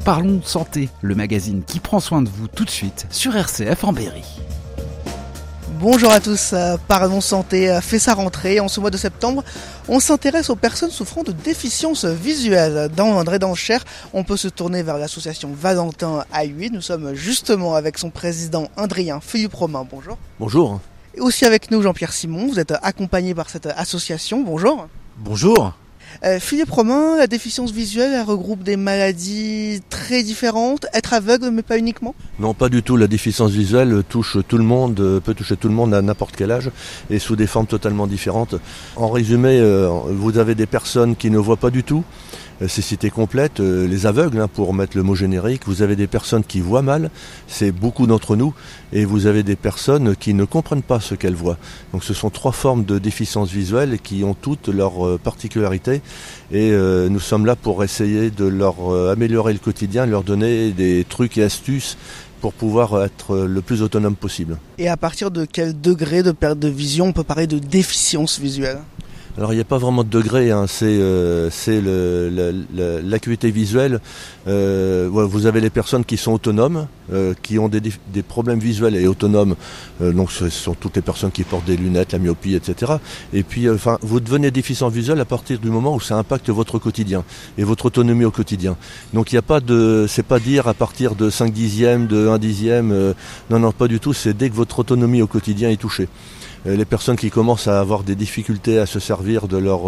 Parlons Santé, le magazine qui prend soin de vous tout de suite sur RCF en Berry. Bonjour à tous, Parlons Santé fait sa rentrée. En ce mois de septembre, on s'intéresse aux personnes souffrant de déficience visuelle. Dans l'Indre et dans le Cher, on peut se tourner vers l'association Valentin à Huy. Nous sommes justement avec son président indrien, Philippe Romain. Bonjour. Bonjour. Et aussi avec nous Jean-Pierre Simon, vous êtes accompagné par cette association. Bonjour. Bonjour. Philippe Romain, la déficience visuelle, elle regroupe des maladies très différentes, être aveugle mais pas uniquement ? Non, pas du tout. La déficience visuelle touche tout le monde, peut toucher tout le monde à n'importe quel âge et sous des formes totalement différentes. En résumé, vous avez des personnes qui ne voient pas du tout. C'est cité complète, les aveugles, pour mettre le mot générique. Vous avez des personnes qui voient mal, c'est beaucoup d'entre nous, et vous avez des personnes qui ne comprennent pas ce qu'elles voient. Donc ce sont trois formes de déficience visuelle qui ont toutes leurs particularités, et nous sommes là pour essayer de leur améliorer le quotidien, leur donner des trucs et astuces pour pouvoir être le plus autonome possible. Et à partir de quel degré de perte de vision on peut parler de déficience visuelle ? Alors il n'y a pas vraiment de degré, c'est l'acuité visuelle. Vous avez les personnes qui sont autonomes, qui ont des problèmes visuels et autonomes. Donc ce sont toutes les personnes qui portent des lunettes, la myopie, etc. Et puis vous devenez déficient visuel à partir du moment où ça impacte votre quotidien et votre autonomie au quotidien. Donc il n'y a pas c'est pas dire à partir de 5 dixièmes, de 1 dixième. Non, pas du tout. C'est dès que votre autonomie au quotidien est touchée. Les personnes qui commencent à avoir des difficultés à se servir de leur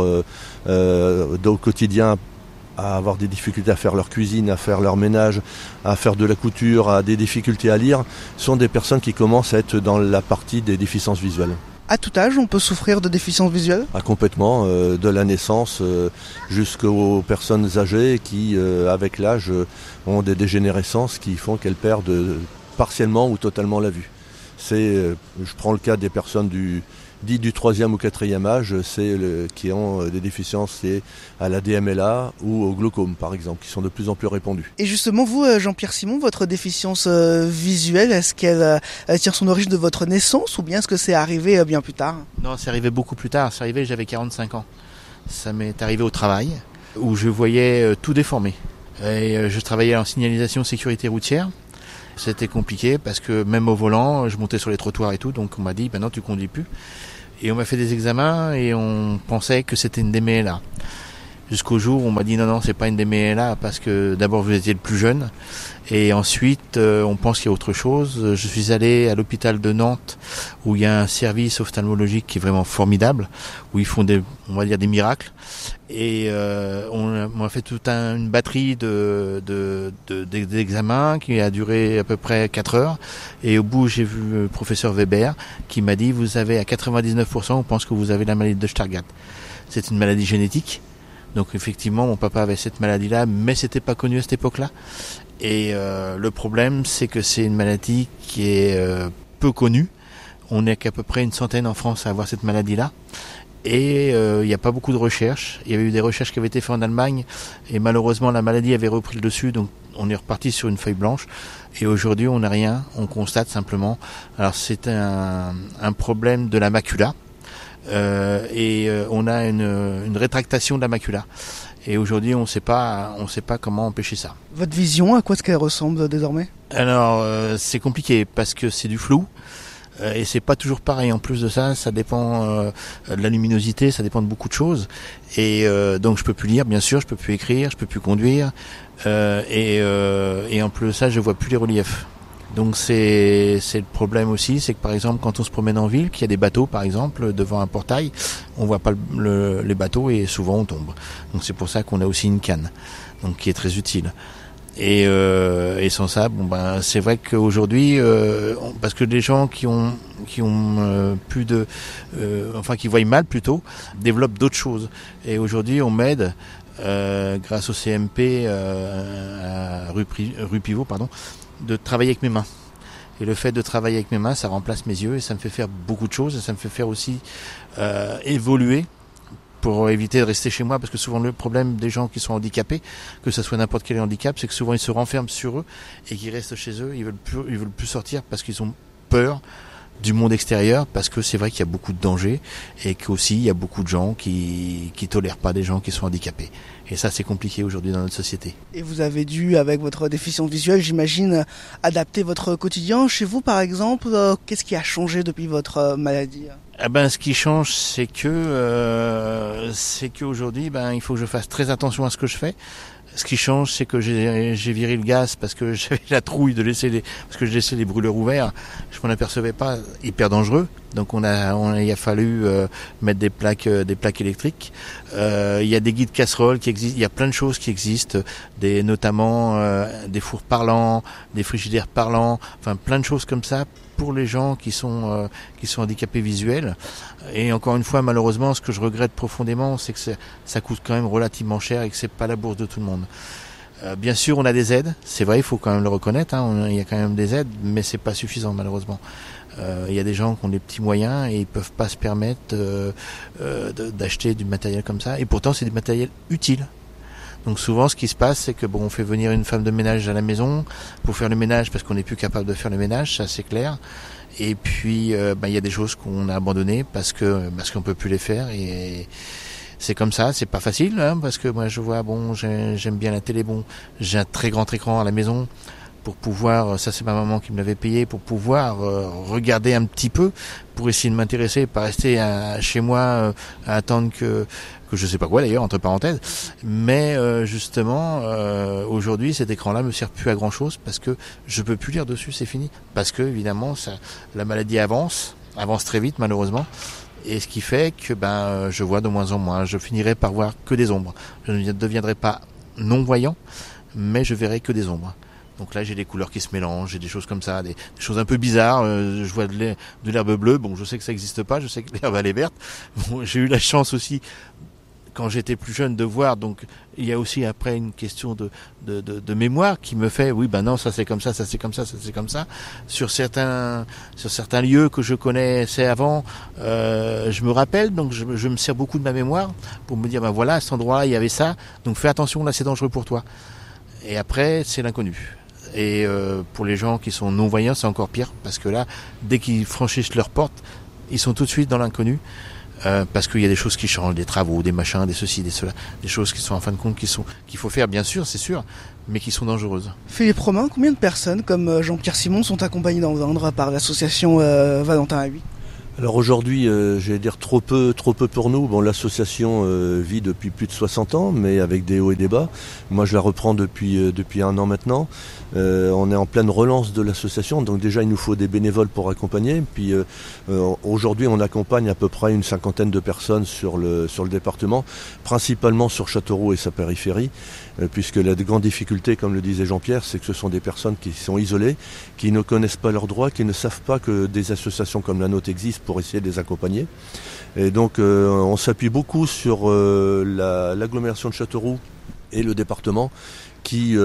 au quotidien, à avoir des difficultés à faire leur cuisine, à faire leur ménage, à faire de la couture, à des difficultés à lire, sont des personnes qui commencent à être dans la partie des déficiences visuelles. À tout âge, on peut souffrir de déficience visuelle ? Complètement, de la naissance jusqu'aux personnes âgées qui, avec l'âge, ont des dégénérescences qui font qu'elles perdent partiellement ou totalement la vue. Je prends le cas des personnes du 3e ou 4e âge, qui ont des déficiences à la DMLA ou au glaucome par exemple, qui sont de plus en plus répandues. Et justement, vous, Jean-Pierre Simon, votre déficience visuelle, est-ce qu'elle tire son origine de votre naissance ou bien est-ce que c'est arrivé bien plus tard ? Non, c'est arrivé beaucoup plus tard, c'est arrivé, j'avais 45 ans. Ça m'est arrivé au travail, où je voyais tout déformé. Et je travaillais en signalisation sécurité routière. C'était compliqué parce que même au volant, je montais sur les trottoirs et tout, donc on m'a dit non, tu conduis plus. Et on m'a fait des examens et on pensait que c'était une DMLA. Jusqu'au jour où on m'a dit non, c'est pas une DMLA parce que d'abord vous étiez le plus jeune et ensuite on pense qu'il y a autre chose. Je suis allé à l'hôpital de Nantes où il y a un service ophtalmologique qui est vraiment formidable, où ils font des miracles. Et on m'a fait toute une batterie d'examens qui a duré à peu près 4 heures. Et au bout, j'ai vu le professeur Weber qui m'a dit vous avez à 99%, on pense que vous avez la maladie de Stargardt. C'est une maladie génétique. Donc effectivement, mon papa avait cette maladie-là, mais c'était pas connu à cette époque-là. Et le problème, c'est que c'est une maladie qui est peu connue. On n'est qu'à peu près une centaine en France à avoir cette maladie-là. Et il n'y a pas beaucoup de recherches. Il y avait eu des recherches qui avaient été faites en Allemagne et malheureusement la maladie avait repris le dessus, donc on est reparti sur une feuille blanche. Et aujourd'hui on n'a rien, on constate simplement. Alors c'est un problème de la macula et on a une rétractation de la macula. Et aujourd'hui on ne sait pas comment empêcher ça. Votre vision, à quoi est-ce qu'elle ressemble désormais ? Alors c'est compliqué parce que c'est du flou. Et c'est pas toujours pareil. En plus de ça, ça dépend de la luminosité, ça dépend de beaucoup de choses. Et donc je peux plus lire, bien sûr, je peux plus écrire, je peux plus conduire. Et en plus de ça, je vois plus les reliefs. Donc c'est le problème aussi, c'est que par exemple quand on se promène en ville, qu'il y a des bateaux par exemple devant un portail, on voit pas les bateaux et souvent on tombe. Donc c'est pour ça qu'on a aussi une canne, donc qui est très utile. Et sans ça, c'est vrai qu'aujourd'hui, parce que les gens qui ont plus de, qui voient mal plutôt, développent d'autres choses. Et aujourd'hui, on m'aide grâce au CMP à rue Pivot, de travailler avec mes mains. Et le fait de travailler avec mes mains, ça remplace mes yeux et ça me fait faire beaucoup de choses et ça me fait faire aussi évoluer. Pour éviter de rester chez moi, parce que souvent le problème des gens qui sont handicapés, que ce soit n'importe quel handicap, c'est que souvent ils se renferment sur eux et qu'ils restent chez eux, ils veulent plus sortir parce qu'ils ont peur du monde extérieur, parce que c'est vrai qu'il y a beaucoup de dangers et qu'aussi il y a beaucoup de gens qui tolèrent pas des gens qui sont handicapés. Et ça, c'est compliqué aujourd'hui dans notre société. Et vous avez dû, avec votre déficience visuelle, j'imagine, adapter votre quotidien. Chez vous, par exemple, qu'est-ce qui a changé depuis votre maladie ? Ce qui change, c'est que aujourd'hui, il faut que je fasse très attention à ce que je fais. Ce qui change, c'est que j'ai viré le gaz parce que j'avais la trouille parce que je laissais les brûleurs ouverts. Je m'en apercevais pas, hyper dangereux. Donc il a fallu mettre des plaques électriques. Il y a des guides casseroles qui existent. Il y a plein de choses qui existent, notamment des fours parlants, des frigidaires parlants, enfin plein de choses comme ça pour les gens qui sont handicapés visuels. Et encore une fois, malheureusement, ce que je regrette profondément, c'est que ça coûte quand même relativement cher et que c'est pas la bourse de tout le monde. Bien sûr, on a des aides, c'est vrai, il faut quand même le reconnaître, il y a quand même des aides, mais c'est pas suffisant malheureusement. Il y a des gens qui ont des petits moyens et ils peuvent pas se permettre d'acheter du matériel comme ça, et pourtant c'est du matériel utile. Donc souvent, ce qui se passe, c'est que on fait venir une femme de ménage à la maison pour faire le ménage parce qu'on n'est plus capable de faire le ménage, ça c'est clair. Et puis, il y a des choses qu'on a abandonnées parce qu'on peut plus les faire, et c'est comme ça. C'est pas facile, parce que moi je vois, j'aime bien la télé, j'ai un très grand écran à la maison pour pouvoir, ça c'est ma maman qui me l'avait payé, pour pouvoir regarder un petit peu, pour essayer de m'intéresser, pas rester chez moi à attendre que je sais pas quoi d'ailleurs, entre parenthèses. Mais justement, aujourd'hui, cet écran-là me sert plus à grand chose parce que je peux plus lire dessus, c'est fini. Parce que évidemment, la maladie avance très vite malheureusement. Et ce qui fait que je vois de moins en moins. Je finirai par voir que des ombres. Je ne deviendrai pas non-voyant, mais je verrai que des ombres. Donc là, j'ai des couleurs qui se mélangent, j'ai des choses comme ça, des choses un peu bizarres. Je vois de l'herbe bleue. Je sais que ça n'existe pas. Je sais que l'herbe elle est verte. J'ai eu la chance aussi, quand j'étais plus jeune, de voir. Donc il y a aussi après une question de mémoire qui me fait, non, ça c'est comme ça, ça c'est comme ça, ça c'est comme ça. Sur certains lieux que je connaissais avant, je me rappelle, donc je me sers beaucoup de ma mémoire pour me dire, voilà, à cet endroit-là il y avait ça, donc fais attention, là c'est dangereux pour toi. Et après c'est l'inconnu. Et pour les gens qui sont non-voyants, c'est encore pire, parce que là, dès qu'ils franchissent leur porte, ils sont tout de suite dans l'inconnu. Parce qu'il y a des choses qui changent, des travaux, des machins, des ceci, des cela, des choses qui sont en fin de compte qu'il faut faire, bien sûr, c'est sûr, mais qui sont dangereuses. Philippe Romain, combien de personnes comme Jean-Pierre Simon sont accompagnées dans Vendres par l'association Valentin A8 ? Alors aujourd'hui, j'allais dire trop peu pour nous. L'association vit depuis plus de 60 ans, mais avec des hauts et des bas. Moi, je la reprends depuis 1 an maintenant. On est en pleine relance de l'association, donc déjà il nous faut des bénévoles pour accompagner. Puis aujourd'hui, on accompagne à peu près une 50aine de personnes sur le département, principalement sur Châteauroux et sa périphérie, puisque la grande difficulté, comme le disait Jean-Pierre, c'est que ce sont des personnes qui sont isolées, qui ne connaissent pas leurs droits, qui ne savent pas que des associations comme la nôtre existent pour essayer de les accompagner. Et donc on s'appuie beaucoup sur l'agglomération de Châteauroux et le département qui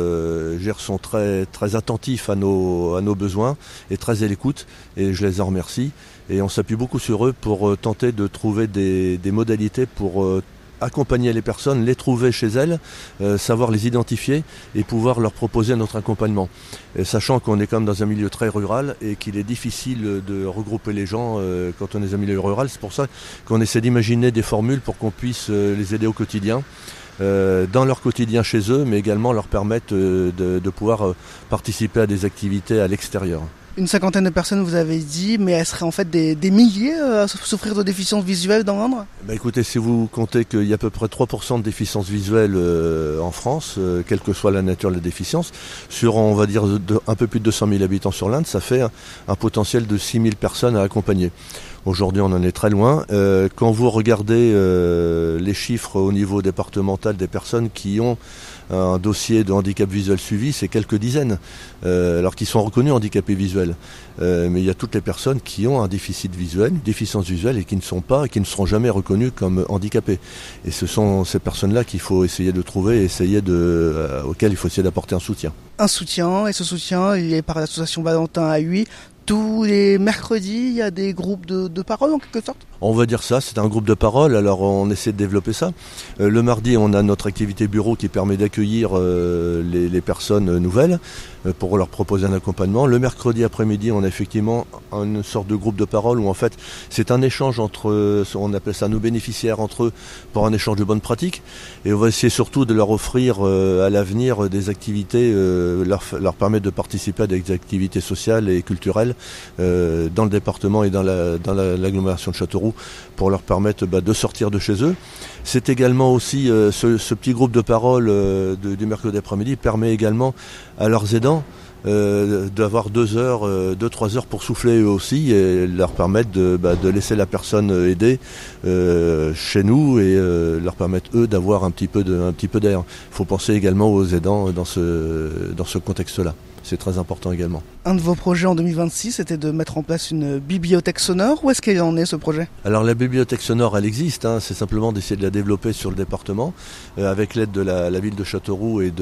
sont très, très attentifs à nos besoins et très à l'écoute, et je les en remercie. Et on s'appuie beaucoup sur eux pour tenter de trouver des modalités pour accompagner les personnes, les trouver chez elles, savoir les identifier et pouvoir leur proposer notre accompagnement. Et sachant qu'on est quand même dans un milieu très rural et qu'il est difficile de regrouper les gens quand on est dans un milieu rural. C'est pour ça qu'on essaie d'imaginer des formules pour qu'on puisse les aider au quotidien, dans leur quotidien chez eux, mais également leur permettre de pouvoir participer à des activités à l'extérieur. Une 50aine de personnes, vous avez dit, mais elles seraient en fait des milliers à souffrir de déficience visuelle dans Vendres ? Écoutez, si vous comptez qu'il y a à peu près 3% de déficience visuelle en France, quelle que soit la nature de la déficience, sur, on va dire, un peu plus de 200 000 habitants sur l'Inde, ça fait un potentiel de 6 000 personnes à accompagner. Aujourd'hui, on en est très loin. Quand vous regardez les chiffres au niveau départemental des personnes qui ont un dossier de handicap visuel suivi, c'est quelques dizaines, alors qu'ils sont reconnus handicapés visuels. Mais il y a toutes les personnes qui ont un déficit visuel, une déficience visuelle, et qui ne seront jamais reconnues comme handicapés. Et ce sont ces personnes-là qu'il faut essayer de trouver, auxquelles il faut essayer d'apporter un soutien. Un soutien, et ce soutien, il est par l'association Valentin A8. Tous les mercredis, il y a des groupes de parole en quelque sorte ? On va dire ça, c'est un groupe de parole, alors on essaie de développer ça. Le mardi, on a notre activité bureau qui permet d'accueillir les personnes nouvelles pour leur proposer un accompagnement. Le mercredi après-midi, on a effectivement une sorte de groupe de parole où en fait c'est un échange entre, on appelle ça nos bénéficiaires entre eux pour un échange de bonnes pratiques. Et on va essayer surtout de leur offrir à l'avenir des activités, leur permettre de participer à des activités sociales et culturelles dans le département et dans l'agglomération de Châteauroux pour leur permettre de sortir de chez eux. C'est également aussi, ce petit groupe de parole du mercredi après-midi permet également à leurs aidants d'avoir 2-3 heures pour souffler eux aussi et leur permettre de laisser la personne aider chez nous et leur permettre eux d'avoir un petit peu d'air. Il faut penser également aux aidants dans ce contexte-là. C'est très important également. Un de vos projets en 2026, c'était de mettre en place une bibliothèque sonore. Où est-ce qu'il en est ce projet ? Alors la bibliothèque sonore, elle existe. C'est simplement d'essayer de la développer sur le département avec l'aide de la ville de Châteauroux et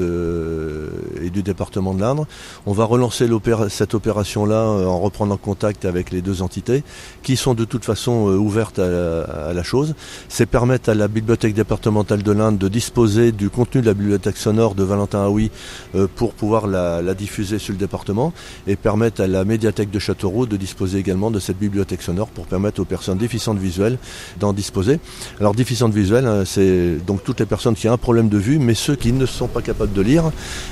du département de l'Indre. On va relancer cette opération-là en reprenant contact avec les deux entités qui sont de toute façon ouvertes à la chose. C'est permettre à la bibliothèque départementale de l'Indre de disposer du contenu de la bibliothèque sonore de Valentin Haoui pour pouvoir la diffuser sur le département et permettre à la médiathèque de Châteauroux de disposer également de cette bibliothèque sonore pour permettre aux personnes déficientes visuelles d'en disposer. Alors déficientes visuelles, c'est donc toutes les personnes qui ont un problème de vue, mais ceux qui ne sont pas capables de lire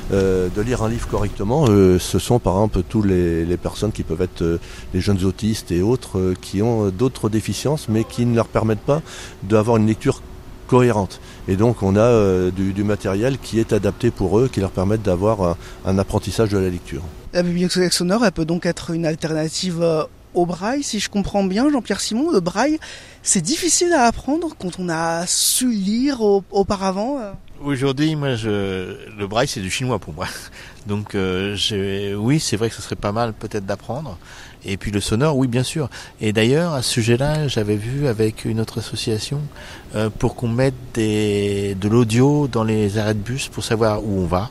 un livre correctement, ce sont par exemple tous les personnes qui peuvent être les jeunes autistes et autres qui ont d'autres déficiences mais qui ne leur permettent pas d'avoir une lecture cohérente. Et donc on a du matériel qui est adapté pour eux, qui leur permettent d'avoir un apprentissage de la lecture. La bibliothèque sonore, elle peut donc être une alternative au braille, si je comprends bien, Jean-Pierre Simon. Le braille, c'est difficile à apprendre quand on a su lire auparavant. Aujourd'hui, le braille, c'est du chinois pour moi. Donc, oui, c'est vrai que ce serait pas mal peut-être d'apprendre. Et puis le sonore, oui, bien sûr. Et d'ailleurs, à ce sujet-là, j'avais vu avec une autre association pour qu'on mette de l'audio dans les arrêts de bus pour savoir où on va.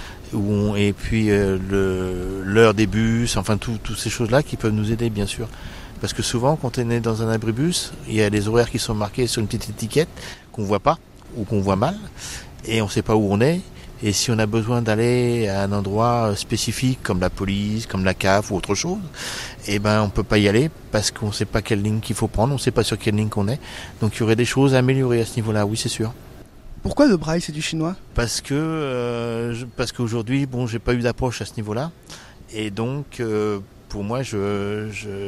Et puis l'heure des bus, enfin toutes ces choses-là qui peuvent nous aider, bien sûr. Parce que souvent, quand on est dans un abribus, il y a les horaires qui sont marqués sur une petite étiquette qu'on voit pas ou qu'on voit mal, et on sait pas où on est. Et si on a besoin d'aller à un endroit spécifique, comme la police, comme la CAF ou autre chose, on peut pas y aller parce qu'on sait pas quelle ligne qu'il faut prendre, on sait pas sur quelle ligne qu'on est. Donc il y aurait des choses à améliorer à ce niveau-là, oui, c'est sûr. Pourquoi le braille, c'est du chinois ? Parce qu'aujourd'hui, j'ai pas eu d'approche à ce niveau-là, et donc pour moi, j'ai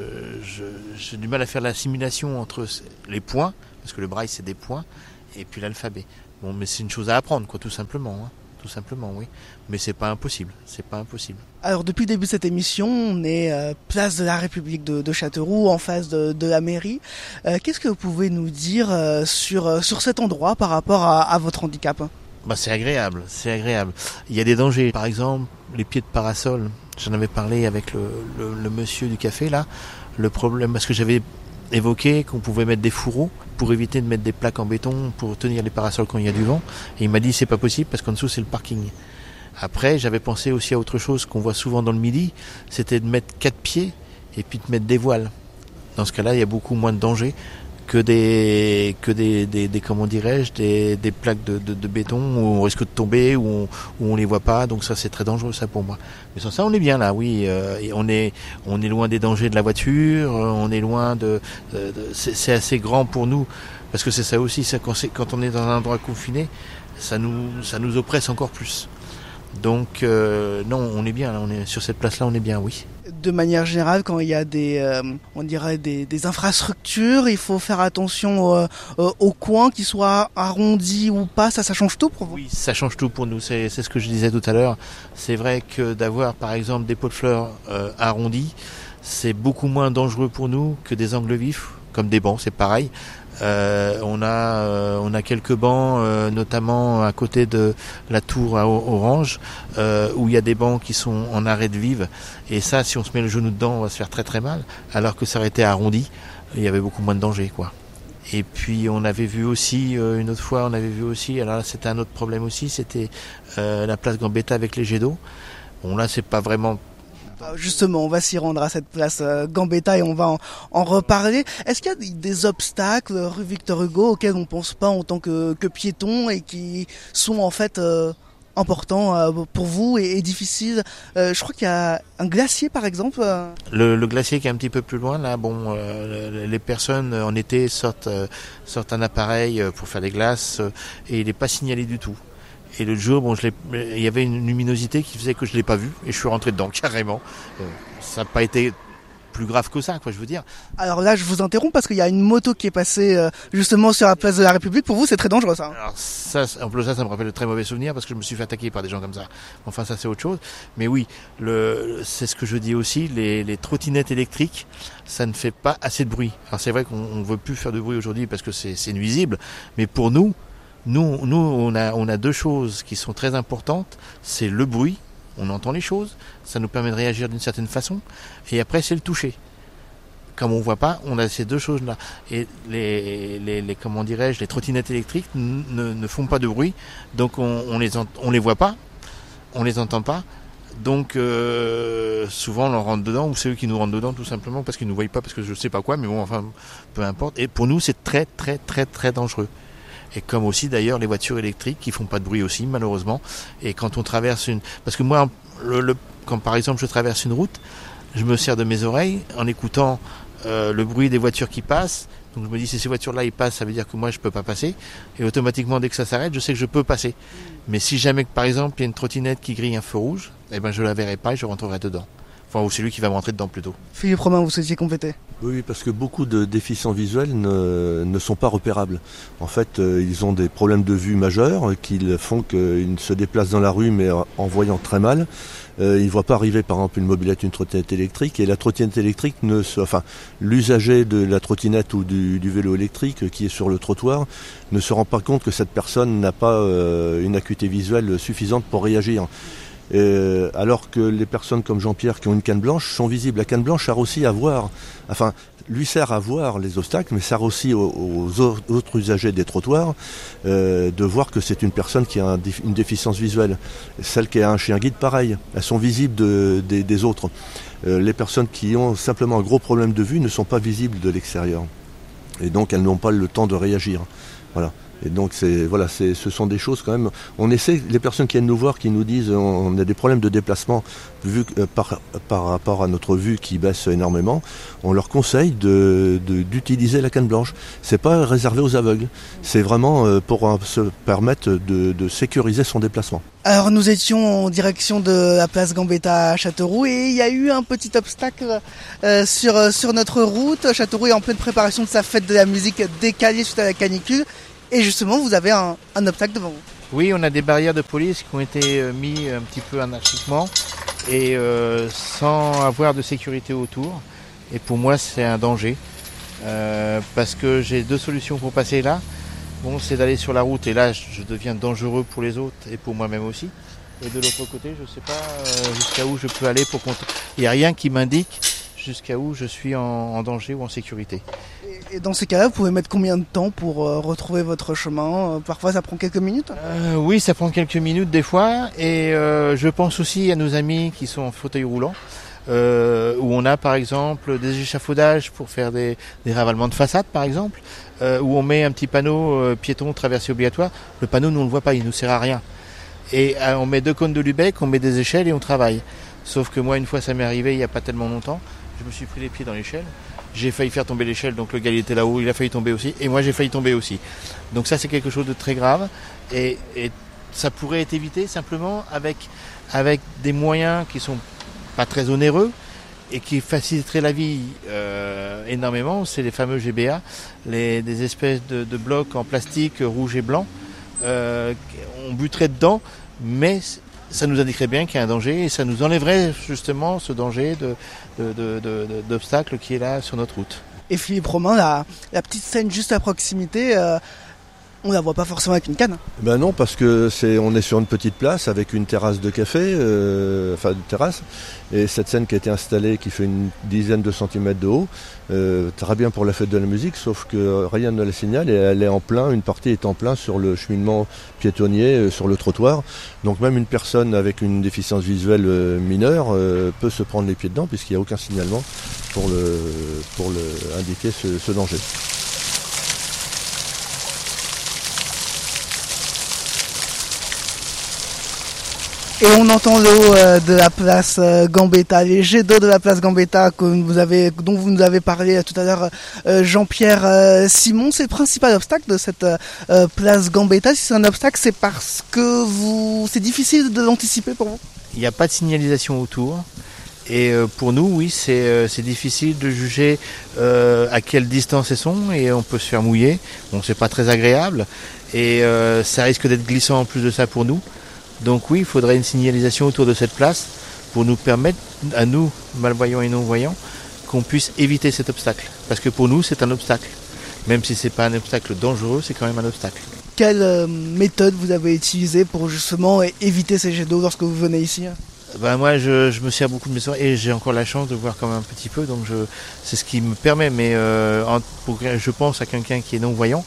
du mal à faire l'assimilation entre les points, parce que le braille c'est des points, et puis l'alphabet. Mais c'est une chose à apprendre, quoi, tout simplement. Tout simplement, oui. Mais c'est pas impossible. Alors depuis le début de cette émission, on est place de la République de Châteauroux, en face de la mairie. Qu'est-ce que vous pouvez nous dire sur cet endroit par rapport à votre handicap ? C'est agréable. Il y a des dangers. Par exemple, les pieds de parasol. J'en avais parlé avec le monsieur du café là. Le problème, parce que j'avais évoqué qu'on pouvait mettre des fourreaux pour éviter de mettre des plaques en béton pour tenir les parasols quand il y a du vent. Et il m'a dit c'est pas possible parce qu'en dessous c'est le parking. Après, j'avais pensé aussi à autre chose qu'on voit souvent dans le Midi, c'était de mettre 4 pieds et puis de mettre des voiles. Dans ce cas-là, il y a beaucoup moins de danger que des comment dirais-je, des plaques de béton où on risque de tomber, où on les voit pas. Donc ça, c'est très dangereux, ça, pour moi. Mais sans ça, on est bien là, oui. Et on est loin des dangers de la voiture. On est loin c'est assez grand pour nous, parce que c'est ça aussi. Ça, quand on est dans un endroit confiné, ça nous oppresse encore plus. Donc non, on est bien là. On est sur cette place-là, on est bien, oui. De manière générale, quand il y a des infrastructures, il faut faire attention aux coins, qu'ils soient arrondis ou pas. Ça change tout pour vous ? Oui, ça change tout pour nous. C'est ce que je disais tout à l'heure. C'est vrai que d'avoir, par exemple, des pots de fleurs arrondis, c'est beaucoup moins dangereux pour nous que des angles vifs, comme des bancs. C'est pareil. On a quelques bancs, notamment à côté de la tour à Orange, où il y a des bancs qui sont en arrêt de vive, et ça, si on se met le genou dedans, on va se faire très très mal, alors que ça aurait été arrondi, il y avait beaucoup moins de danger, quoi. Et puis on avait vu aussi, une autre fois, alors là c'était un autre problème aussi, c'était la place Gambetta avec les jets d'eau. Bon là c'est pas vraiment Justement, on va s'y rendre à cette place Gambetta et on va en reparler. Est-ce qu'il y a des obstacles, rue Victor Hugo, auxquels on ne pense pas en tant que piéton et qui sont en fait importants pour vous et difficiles? Je crois qu'il y a un glacier par exemple. Le glacier qui est un petit peu plus loin, là, les personnes en été sortent un appareil pour faire des glaces et il n'est pas signalé du tout. Et le jour, il y avait une luminosité qui faisait que je l'ai pas vu et je suis rentré dedans carrément. Ça n'a pas été plus grave que ça, je veux dire. Alors là, je vous interromps parce qu'il y a une moto qui est passée justement sur la place de la République. Pour vous, c'est très dangereux, ça. Alors ça, en plus ça me rappelle de très mauvais souvenirs parce que je me suis fait attaquer par des gens comme ça. Enfin, ça c'est autre chose. Mais oui, c'est ce que je dis aussi, les trottinettes électriques, ça ne fait pas assez de bruit. Alors c'est vrai qu'on ne veut plus faire de bruit aujourd'hui parce que c'est nuisible, mais pour nous, on a deux choses qui sont très importantes. C'est le bruit, on entend les choses, ça nous permet de réagir d'une certaine façon. Et après, c'est le toucher. Comme on voit pas, on a ces deux choses-là. Et les trottinettes électriques ne font pas de bruit, donc on les voit pas, on les entend pas. Donc souvent on leur rentre dedans, ou c'est eux qui nous rentrent dedans tout simplement parce qu'ils nous voient pas, parce que je sais pas quoi, mais bon, enfin, peu importe. Et pour nous, c'est très très très très dangereux. Et comme aussi d'ailleurs les voitures électriques qui font pas de bruit aussi malheureusement. Et quand on traverse parce que moi quand par exemple je traverse une route, je me sers de mes oreilles en écoutant le bruit des voitures qui passent. Donc je me dis si ces voitures-là ils passent, ça veut dire que moi je peux pas passer. Et automatiquement dès que ça s'arrête, je sais que je peux passer. Mais si jamais par exemple il y a une trottinette qui grille un feu rouge, eh ben je la verrai pas et je rentrerai dedans. Enfin, ou c'est lui qui va me rentrer dedans plutôt. Philippe Romain, vous souhaitiez compléter? Oui, parce que beaucoup de déficients visuels ne sont pas repérables. En fait, ils ont des problèmes de vue majeurs qui font qu'ils se déplacent dans la rue mais en voyant très mal. Ils ne voient pas arriver par exemple une mobilette, une trottinette électrique, et la trottinette électrique l'usager de la trottinette ou du vélo électrique qui est sur le trottoir ne se rend pas compte que cette personne n'a pas une acuité visuelle suffisante pour réagir. Alors que les personnes comme Jean-Pierre qui ont une canne blanche sont visibles. La canne blanche sert aussi à voir, lui sert à voir les obstacles, mais sert aussi aux autres usagers des trottoirs de voir que c'est une personne qui a une déficience visuelle. Celle qui a un chien guide, pareil, elles sont visibles des autres. Les personnes qui ont simplement un gros problème de vue ne sont pas visibles de l'extérieur. Et donc elles n'ont pas le temps de réagir. Voilà. Et donc ce sont des choses quand même. On essaie, les personnes qui viennent nous voir, qui nous disent on a des problèmes de déplacement par rapport à notre vue qui baisse énormément, on leur conseille d'utiliser la canne blanche. C'est pas réservé aux aveugles, c'est vraiment pour se permettre de sécuriser son déplacement. Alors nous étions en direction de la place Gambetta à Châteauroux et il y a eu un petit obstacle sur notre route. Châteauroux est en pleine préparation de sa fête de la musique décalée suite à la canicule. Et justement, vous avez un obstacle devant vous. Oui, on a des barrières de police qui ont été mis un petit peu anarchiquement et sans avoir de sécurité autour. Et pour moi, c'est un danger parce que j'ai deux solutions pour passer là. Bon, c'est d'aller sur la route et là, je deviens dangereux pour les autres et pour moi-même aussi. Et de l'autre côté, je ne sais pas jusqu'à où je peux aller il n'y a rien qui m'indique jusqu'à où je suis en danger ou en sécurité. Et dans ces cas-là, vous pouvez mettre combien de temps pour retrouver votre chemin? Parfois, ça prend quelques minutes? Oui, ça prend quelques minutes des fois. Et je pense aussi à nos amis qui sont en fauteuil roulant, où on a par exemple des échafaudages pour faire des ravalements de façade par exemple, où on met un petit panneau piéton traversée obligatoire. Le panneau, nous on ne le voit pas, il ne nous sert à rien. Et on met 2 cônes de Lubeck, on met des échelles et on travaille. Sauf que moi, une fois, ça m'est arrivé il n'y a pas tellement longtemps. Je me suis pris les pieds dans l'échelle. J'ai failli faire tomber l'échelle, donc le gars il était là-haut, il a failli tomber aussi, et moi j'ai failli tomber aussi. Donc ça c'est quelque chose de très grave, et ça pourrait être évité simplement avec des moyens qui sont pas très onéreux et qui faciliteraient la vie énormément. C'est les fameux GBA, des espèces de blocs en plastique rouge et blanc. On buterait dedans, mais ça nous indiquerait bien qu'il y a un danger et ça nous enlèverait justement ce danger d'obstacle qui est là sur notre route. Et Philippe Romain, la petite scène juste à proximité, On la voit pas forcément avec une canne. Ben non, parce que on est sur une petite place avec une terrasse de café, une terrasse, et cette scène qui a été installée, qui fait une dizaine de centimètres de haut, très bien pour la fête de la musique, sauf que rien ne la signale et elle est en plein, une partie est en plein sur le cheminement piétonnier, sur le trottoir. Donc même une personne avec une déficience visuelle mineure peut se prendre les pieds dedans puisqu'il n'y a aucun signalement pour indiquer ce danger. Et on entend l'eau de la place Gambetta, les jets d'eau de la place Gambetta dont vous nous avez parlé tout à l'heure, Jean-Pierre Simon. C'est le principal obstacle de cette place Gambetta. Si c'est un obstacle, c'est parce que c'est difficile de l'anticiper pour vous? Il n'y a pas de signalisation autour. Et pour nous, oui, c'est difficile de juger à quelle distance elles sont, et on peut se faire mouiller. Bon, c'est pas très agréable, et ça risque d'être glissant en plus de ça pour nous. Donc oui, il faudrait une signalisation autour de cette place pour nous permettre, à nous, malvoyants et non-voyants, qu'on puisse éviter cet obstacle. Parce que pour nous, c'est un obstacle. Même si c'est pas un obstacle dangereux, c'est quand même un obstacle. Quelle méthode vous avez utilisée pour justement éviter ces jets d'eau lorsque vous venez ici? Moi, je me sers beaucoup de mes oreilles et j'ai encore la chance de voir quand même un petit peu, donc c'est ce qui me permet. Mais je pense à quelqu'un qui est non-voyant,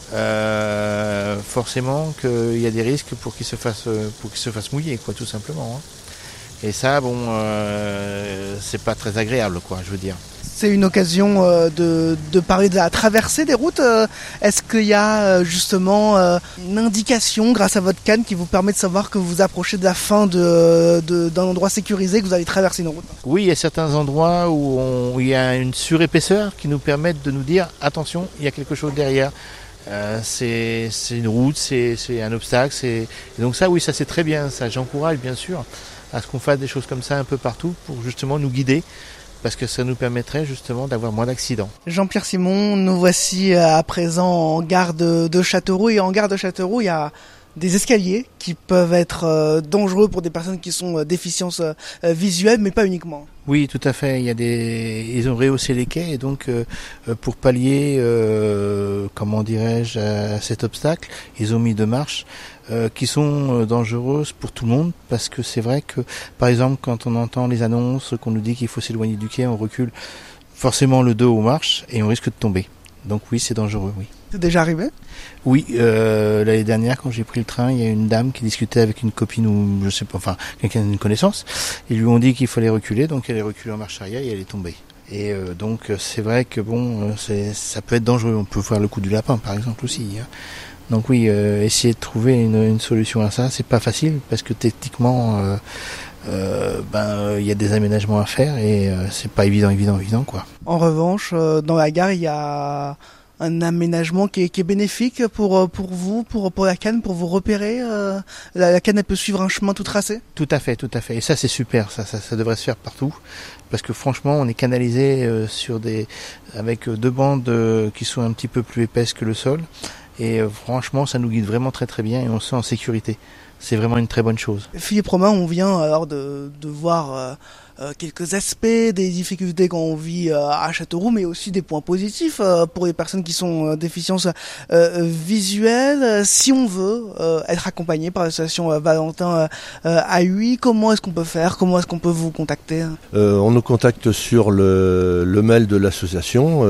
forcément qu'il y a des risques pour qu'il se fasse mouiller, quoi, tout simplement. Et ça, c'est pas très agréable, quoi, je veux dire. C'est une occasion de parler de la traversée des routes. Est-ce qu'il y a justement une indication grâce à votre canne qui vous permet de savoir que vous approchez de la fin d'un endroit sécurisé, que vous allez traverser une route? Oui, il y a certains endroits où il y a une surépaisseur qui nous permet de nous dire attention, il y a quelque chose derrière. C'est une route, c'est un obstacle. Et donc ça, oui, ça c'est très bien. Ça, j'encourage bien sûr à ce qu'on fasse des choses comme ça un peu partout pour justement nous guider, parce que ça nous permettrait justement d'avoir moins d'accidents. Jean-Pierre Simon, nous voici à présent en gare de Châteauroux. Et en gare de Châteauroux, il y a des escaliers qui peuvent être dangereux pour des personnes qui sont déficientes visuelles, mais pas uniquement. Oui, tout à fait. Ils ont rehaussé les quais, et donc pour pallier, à cet obstacle, ils ont mis 2 marches qui sont dangereuses pour tout le monde, parce que c'est vrai que, par exemple, quand on entend les annonces qu'on nous dit qu'il faut s'éloigner du quai, on recule forcément le dos aux marches et on risque de tomber. Donc oui, c'est dangereux, oui. C'est déjà arrivé? Oui, l'année dernière, quand j'ai pris le train, il y a une dame qui discutait avec une copine ou je sais pas, enfin quelqu'un d'une connaissance. Ils lui ont dit qu'il fallait reculer, donc elle est reculée en marche arrière et elle est tombée. Et donc c'est vrai que ça peut être dangereux. On peut voir le coup du lapin, par exemple, aussi. Donc oui, essayer de trouver une solution à ça, c'est pas facile, parce que techniquement, il y a des aménagements à faire et c'est pas évident, quoi. En revanche, dans la gare, il y a un aménagement qui est bénéfique pour vous, pour la canne, pour vous repérer. La canne, elle peut suivre un chemin tout tracé? Tout à fait. Et ça, c'est super. Ça devrait se faire partout. Parce que franchement, on est canalisé avec 2 bandes qui sont un petit peu plus épaisses que le sol. Et franchement, ça nous guide vraiment très très bien et on se sent en sécurité. C'est vraiment une très bonne chose. Philippe Romain, on vient alors de voir quelques aspects des difficultés qu'on vit à Châteauroux, mais aussi des points positifs pour les personnes qui sont déficientes visuelles. Si on veut être accompagné par l'association Valentin AUI, comment est-ce qu'on peut faire? Comment est-ce qu'on peut vous contacter? On nous contacte sur le mail de l'association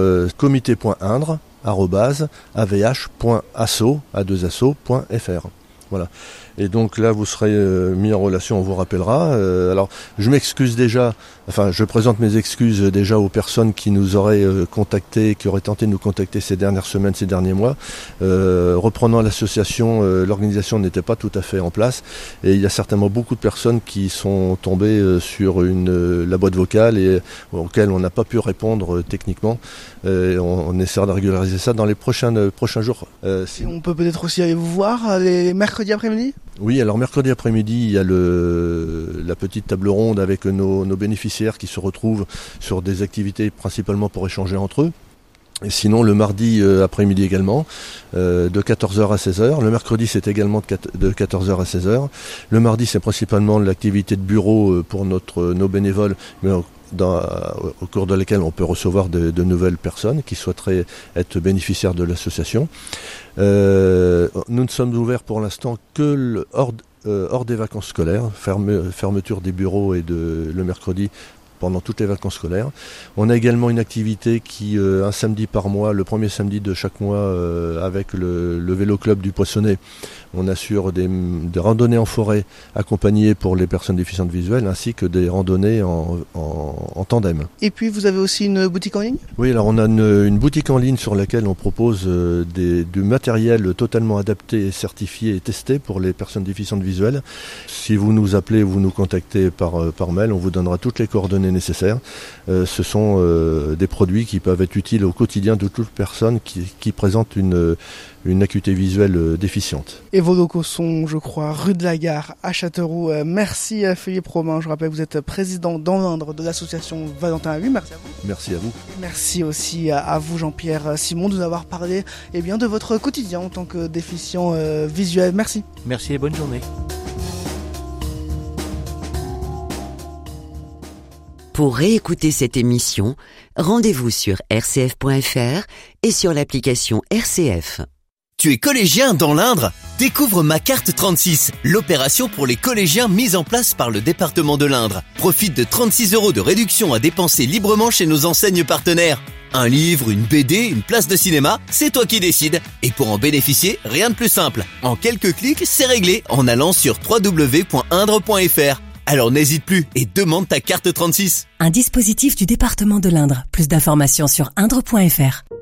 comité.indre@avh.asso.fr. Voilà. Et donc là, vous serez mis en relation, on vous rappellera. Alors, je présente mes excuses déjà aux personnes qui nous auraient contacté, qui auraient tenté de nous contacter ces dernières semaines, ces derniers mois. Reprenant l'association, l'organisation n'était pas tout à fait en place. Et il y a certainement beaucoup de personnes qui sont tombées sur la boîte vocale et auxquelles on n'a pas pu répondre techniquement. On essaiera de régulariser ça dans les prochains jours. On peut peut-être aussi aller vous voir les mercredis après-midi? Oui, alors mercredi après-midi, il y a la petite table ronde avec nos bénéficiaires qui se retrouvent sur des activités principalement pour échanger entre eux. Et sinon, le mardi après-midi également, de 14h à 16h. Le mercredi, c'est également de 14h à 16h. Le mardi, c'est principalement l'activité de bureau pour nos bénévoles, mais au cours de lesquelles on peut recevoir de nouvelles personnes qui souhaiteraient être bénéficiaires de l'association. Nous ne sommes ouverts pour l'instant que hors des vacances scolaires, fermeture des bureaux et le mercredi pendant toutes les vacances scolaires. On a également une activité un samedi par mois, le premier samedi de chaque mois, avec le vélo club du Poissonnet. On assure des randonnées en forêt accompagnées pour les personnes déficientes visuelles, ainsi que des randonnées en tandem. Et puis vous avez aussi une boutique en ligne ? Oui, alors on a une boutique en ligne sur laquelle on propose du matériel totalement adapté et certifié et testé pour les personnes déficientes visuelles. Si vous nous appelez, vous nous contactez par mail, on vous donnera toutes les coordonnées nécessaires. Ce sont des produits qui peuvent être utiles au quotidien de toute personne qui présente une acuité visuelle déficiente. Et vos locaux sont, je crois, rue de la Gare à Châteauroux. Merci Philippe Romain. Je rappelle que vous êtes président dans l'Indre de l'association Valentin Ahu. Merci à vous. Merci à vous. Merci aussi à vous Jean-Pierre Simon de nous avoir parlé de votre quotidien en tant que déficient visuel. Merci. Merci et bonne journée. Pour réécouter cette émission, rendez-vous sur rcf.fr et sur l'application RCF. Tu es collégien dans l'Indre ? Découvre Ma Carte 36, l'opération pour les collégiens mise en place par le département de l'Indre. Profite de 36 € de réduction à dépenser librement chez nos enseignes partenaires. Un livre, une BD, une place de cinéma, c'est toi qui décides. Et pour en bénéficier, rien de plus simple. En quelques clics, c'est réglé en allant sur www.indre.fr. Alors n'hésite plus et demande ta carte 36. Un dispositif du département de l'Indre. Plus d'informations sur indre.fr.